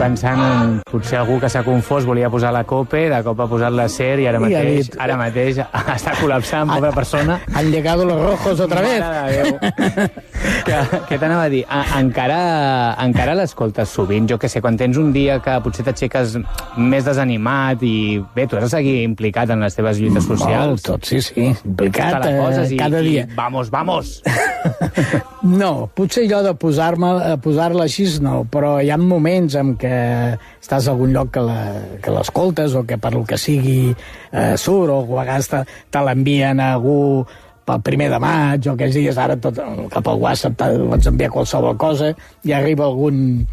pensant en potser algú que s'ha confós, volia posar la COPE, de cop ha posat la SER i ara mateix està col·lapsant, pobra persona. Han llegado los rojos otra vez. Què t'anava a dir? Encara l'escoltes sovint? Jo què sé, quan tens un dia que potser t'aixeques més desanimat i bé, tu has de seguir implicat en les teves lluites socials. Tot, sí, implicat cada dia. Vamos! No, potser allò de posar-la així no, però hi ha moments en què estàs a algun lloc que l'escoltes o que per lo que sigui surt, o a vegades te l'envien a algú pel 1 de maig o aquells dies, ara tot cap al WhatsApp pots enviar qualsevol cosa i arriba algun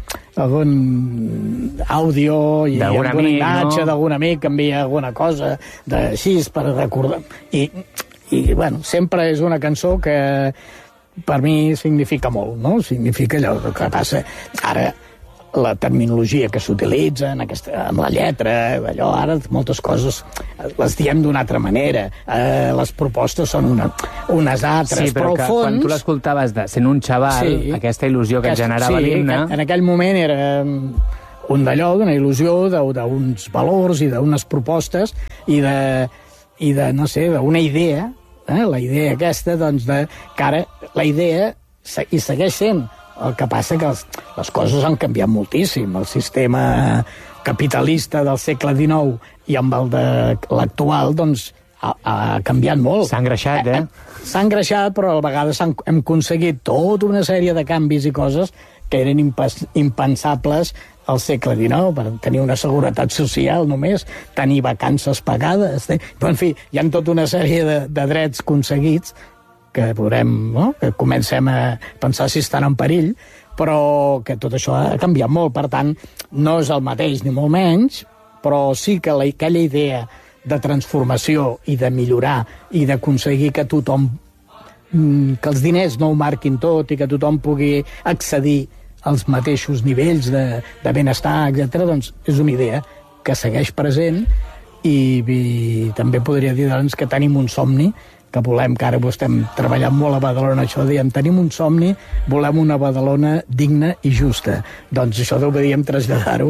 àudio i alguna imatge d'algun amic que envia alguna cosa així per recordar i bueno, sempre és una cançó que per mi significa molt, no? Significa allò que passa ara, la terminologia que s'utilitza amb la lletra, allò ara moltes coses les diem d'una altra manera, les propostes són unes altres, sí, però al fons... quan tu l'escoltaves sent un xaval, aquesta il·lusió que generava l'himne... En aquell moment era d'una il·lusió, d'uns valors i d'unes propostes i no sé, d'una idea, la idea aquesta, doncs, que ara la idea hi segueix sent. El que passa que les coses han canviat moltíssim. El sistema capitalista del segle XIX i amb el de l'actual, doncs, ha canviat molt. S'ha engreixat, S'ha engreixat, però a vegades hem aconseguit tota una sèrie de canvis i coses que eren impensables al segle XIX, per tenir una seguretat social només, tenir vacances pagades... Però, en fi, hi ha tota una sèrie de drets aconseguits que veurem, no? Que comencem a pensar si estan en perill, però que tot això ha canviat molt. Per tant, no és el mateix ni molt menys, però sí que aquella idea de transformació i de millorar i d'aconseguir que tothom, que els diners no ho marquin tot i que tothom pugui accedir als mateixos nivells de benestar, etc., doncs és una idea que segueix present i també podria dir doncs, que tenim un somni que volem, que ara ho estem treballant molt a Badalona, això diem, tenim un somni, volem una Badalona digna i justa. Doncs això hauríem traslladar-ho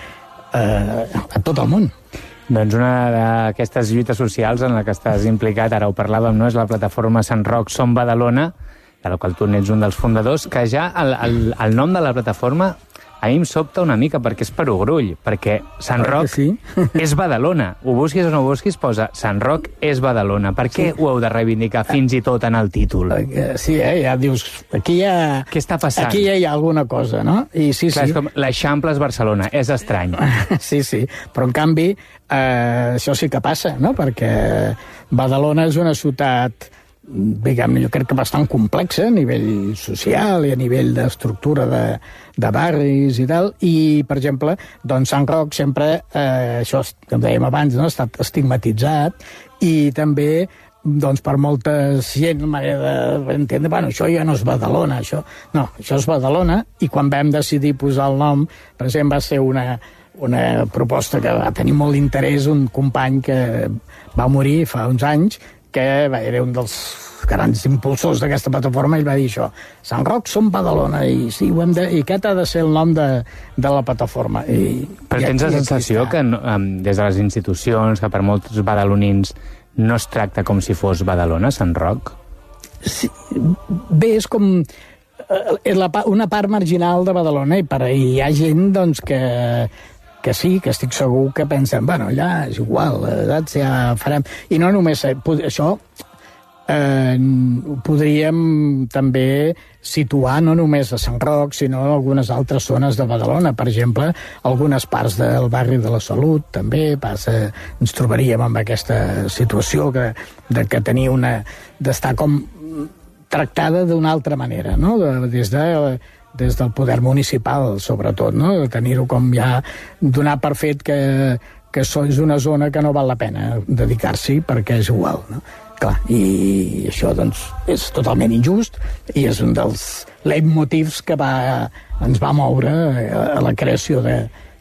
a tot el món. Doncs una d'aquestes lluites socials en la que estàs implicat, ara ho parlàvem, no? És la plataforma Sant Roc Som Badalona, de la qual tu n'ets un dels fundadors, que ja el nom de la plataforma a mi em sobta una mica perquè és per Ogrull, perquè Sant Roc és Badalona. Ho busquis o no ho busquis, posa Sant Roc és Badalona. Per què ho heu de reivindicar fins i tot en el títol? Sí, ja dius, aquí ja... Què està passant? Aquí ja hi ha alguna cosa, no? I Clar, és com l'Eixample és Barcelona, és estrany. Sí, però en canvi això sí que passa, no? Perquè Badalona és una ciutat, diguem, jo crec que bastant complexa a nivell social i a nivell d'estructura de barris i tal, i, per exemple, doncs Sant Roc sempre, això que dèiem abans, no? Ha estat estigmatitzat, i també doncs per molta gent, manera d'entendre, bueno, això ja no és Badalona, això és Badalona, i quan vam decidir posar el nom, per exemple, va ser una proposta que va tenir molt d'interès, un company que va morir fa uns anys, que era un dels grans impulsors d'aquesta plataforma, ell va dir això, Sant Roc som Badalona, i sí, i aquest ha de ser el nom de la plataforma. Però tens la sensació que des de les institucions, que per molts badalonins no es tracta com si fos Badalona, Sant Roc? Sí, bé, és com una part marginal de Badalona, i per ahí hi ha gent doncs, que sí, que estic segur que pensen, bueno, allà és igual, ja farem... I no només això, podríem també situar no només a Sant Roc, sinó en algunes altres zones de Badalona. Per exemple, algunes parts del barri de la Salut també ens trobaríem amb aquesta situació de tenir d'estar com tractada d'una altra manera, no? Des del poder municipal, sobretot, no? Tenir-ho com ja donar per fet que és una zona que no val la pena dedicar-s'hi perquè és igual, no? Clar, i això doncs és totalment injust i és un dels leitmotivs que ens va moure a la creació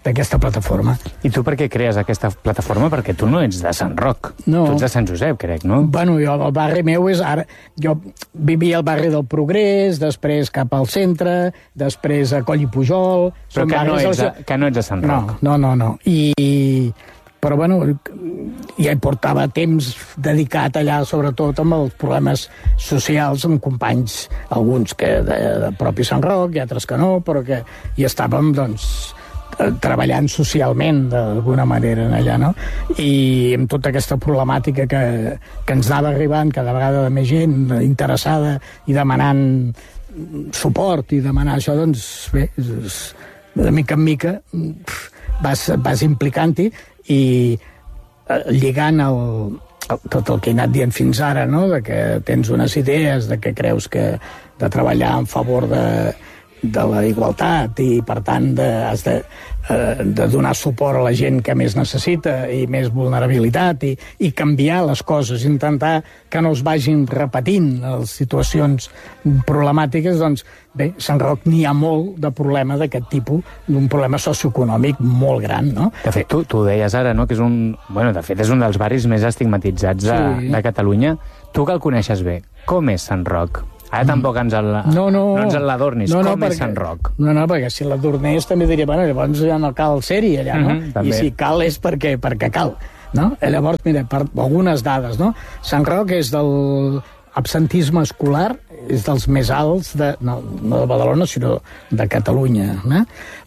d'aquesta plataforma. I tu per què crees aquesta plataforma? Perquè tu no ets de Sant Roc. No. Tu ets de Sant Josep, crec, no? Bueno, jo, el barri meu és ara... Jo vivia al barri del Progrés, després cap al centre, després a Coll i Pujol... Però que no ets de Sant Roc. No. Però, bueno, ja hi portava temps dedicat allà, sobretot amb els problemes socials, amb companys, alguns que de propi Sant Roc i altres que no, però que hi estàvem, doncs, treballant socialment d'alguna manera allà, no? I amb tota aquesta problemàtica que ens anava arribant cada vegada de més gent interessada i demanant suport i demanar això, doncs bé, de mica en mica vas implicant-hi i lligant tot el que he anat dient fins ara, no? De que tens unes idees, de que creus que de treballar en favor de la igualtat i, per tant, has de donar suport a la gent que més necessita i més vulnerabilitat i canviar les coses, intentar que no es vagin repetint les situacions problemàtiques, doncs bé, Sant Roc n'hi ha molt de problema d'aquest tipus, d'un problema socioeconòmic molt gran, no? De fet, tu ho deies ara, no? Que és de fet, és un dels barris més estigmatitzats de Catalunya. Tu que el coneixes bé, com és Sant Roc? Ara tampoc ens l'adornis. Com és Sant Roc? No, perquè si l'adornés també diria, bueno, llavors ja no cal ser-hi allà, no? I si cal és perquè cal, no? Llavors, mira, per algunes dades, no? Sant Roc és del absentisme escolar, és dels més alts, no de Badalona, sinó de Catalunya, no?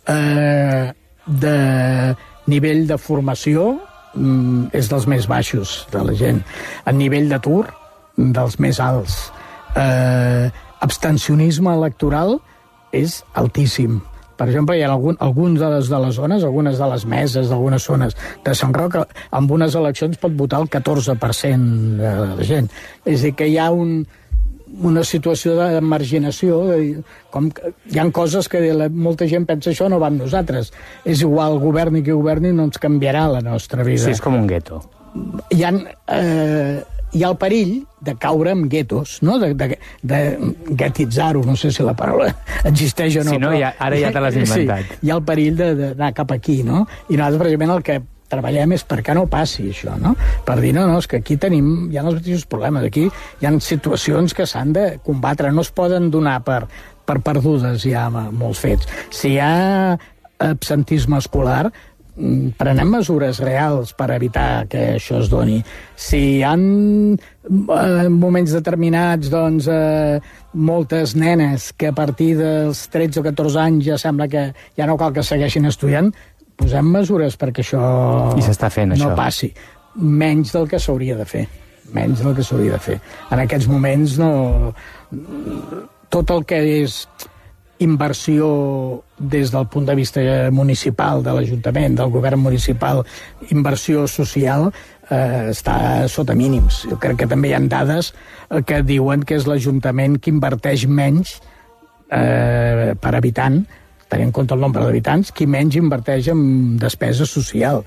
De nivell de formació és dels més baixos de la gent. A nivell d'atur, dels més alts. Abstencionisme electoral és altíssim. Per exemple, hi ha algunes de les zones, algunes de les meses d'algunes zones de Sant Roc, amb unes eleccions pot votar el 14% de la gent. És a dir, que hi ha una situació de marginació, hi ha coses que molta gent pensa això no va amb nosaltres. És igual, governi qui governi, no ens canviarà la nostra vida. Sí, és com un gueto. Hi ha el perill de caure en guetos, no? De guetitzar-ho, no sé si la paraula existeix o no. Si no, ara ja te l'has inventat. Sí, hi ha el perill d'anar cap aquí, no? I nosaltres, precisament, el que treballem és perquè no passi això, no? Per dir, no, és que aquí hi ha els mateixos problemes, aquí hi ha situacions que s'han de combatre, no es poden donar per perdudes ja molts fets. Si hi ha absentisme escolar, prenem mesures reals per evitar que això es doni. Si hi ha moments determinats, doncs, moltes nenes que a partir dels 13 o 14 anys ja sembla que ja no cal que segueixin estudiant, posem mesures perquè això no passi. Menys del que s'hauria de fer. Menys del que s'hauria de fer. En aquests moments no... Tot el que és inversió des del punt de vista municipal, de l'Ajuntament, del govern municipal, inversió social, està sota mínims. Jo crec que també hi ha dades que diuen que és l'Ajuntament que inverteix menys per habitant, tenint en compte el nombre d'habitants, qui menys inverteix en despesa social.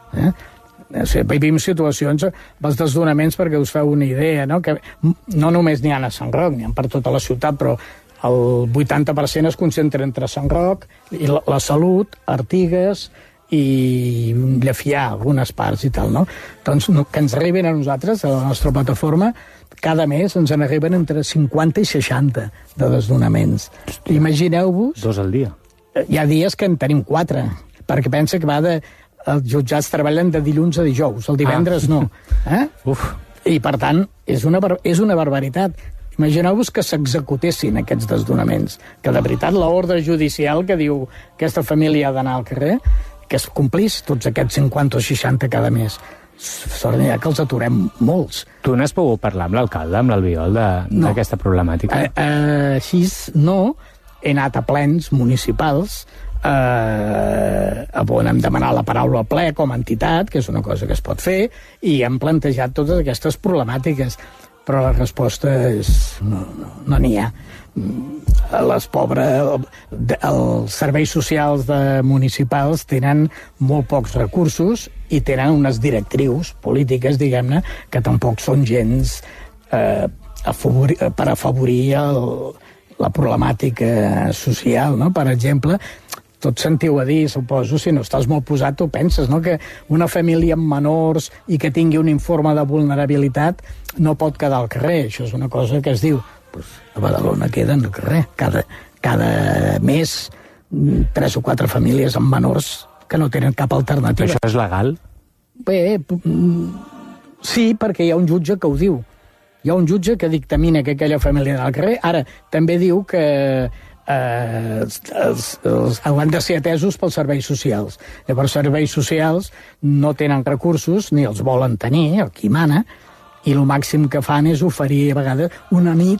Vivim situacions, els desdonaments, perquè us feu una idea, no? Que no només n'hi ha a Sant Roc, n'hi ha per tota la ciutat, però el 80% es concentra entre Sant Roc i la Salut, Artigues i Llefià, algunes parts i tal, no? Doncs que ens arriben a nosaltres, a la nostra plataforma, cada mes ens en arriben entre 50 i 60 de desnonaments. Imagineu-vos... 2 al dia. Hi ha dies que en tenim 4, perquè pensa que els jutjats treballen de dilluns a dijous, el divendres no. I, per tant, és una barbaritat. Imagineu-vos que s'executessin aquests desnonaments, que de veritat l'ordre judicial que diu que aquesta família ha d'anar al carrer, que es complís tots aquests 50 o 60 cada mes. Sort n'hi ha que els aturem molts. Tu n'has pogut parlar amb l'alcalde, amb l'Albiol, d'aquesta problemàtica? Així no, he anat a plens municipals on hem demanat la paraula al ple com a entitat, que és una cosa que es pot fer, i hem plantejat totes aquestes problemàtiques. Però la resposta és no n'hi ha. Els serveis socials municipals tenen molt pocs recursos i tenen unes directrius polítiques, diguem-ne, que tampoc són gens per afavorir la problemàtica social, no? Per exemple, tot sentiu a dir, suposo, si no estàs molt posat, tu penses, no?, que una família amb menors i que tingui un informe de vulnerabilitat no pot quedar al carrer. Això és una cosa que es diu. Pues a Badalona queden al carrer. Cada mes 3 o 4 famílies amb menors que no tenen cap alternativa. Però això és legal? Bé, sí, perquè hi ha un jutge que ho diu. Hi ha un jutge que dictamina que aquella família al carrer. Ara, també diu que hauran de ser atesos pels serveis socials. Llavors, serveis socials no tenen recursos, ni els volen tenir, el qui mana, i el màxim que fan és oferir a vegades una nit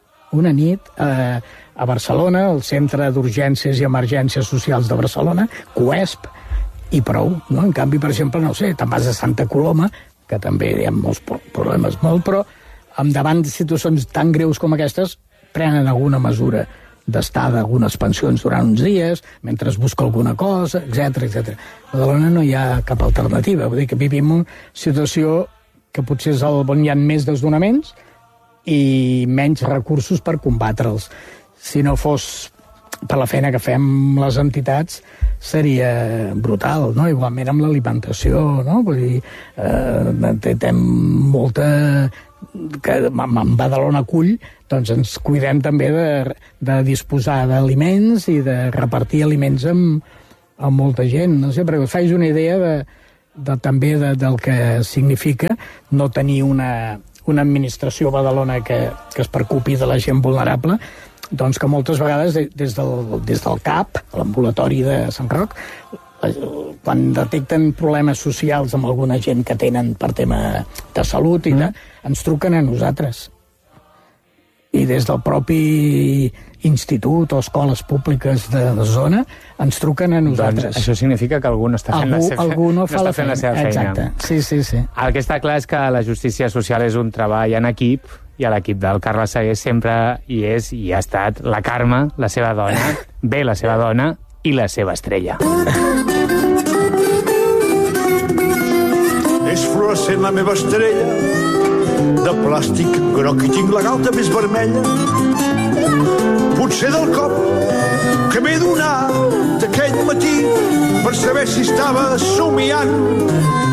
a Barcelona, al Centre d'Urgències i Emergències Socials de Barcelona, CUESP, i prou. No? En canvi, per exemple, no sé, te'n vas a Santa Coloma, que també hi ha molts problemes, però davant de situacions tan greus com aquestes, prenen alguna mesura d'estar d'algunes pensions durant uns dies, mentre es busca alguna cosa, etc. A Badalona no hi ha cap alternativa. Vull dir que vivim una situació que potser és on hi ha més desnonaments i menys recursos per combatre'ls. Si no fos per la feina que fem les entitats, seria brutal, no? Igualment amb l'alimentació, no? Vull dir, tenim molta... que en Badalona acull, doncs ens cuidem també de disposar d'aliments i de repartir aliments amb molta gent. No sé, perquè us faig una idea també del que significa no tenir una administració a Badalona que es preocupi de la gent vulnerable, doncs que moltes vegades des del CAP, l'ambulatori de Sant Roc, quan detecten problemes socials amb alguna gent que tenen per tema de salut i ens truquen a nosaltres. I des del propi institut o escoles públiques de la zona ens truquen a nosaltres. Doncs això significa que algú no està fent la seva feina. Exacte, sí. El que està clar és que la justícia social és un treball en equip, i a l'equip del Carles Sagués sempre hi és i ha estat la Carme, la seva dona, la seva dona i la seva estrella. És fluorescent la meva estrella, de plàstic groc i tinc la galta més vermella. Potser del cop que m'he donat aquell matí per saber si estava somiant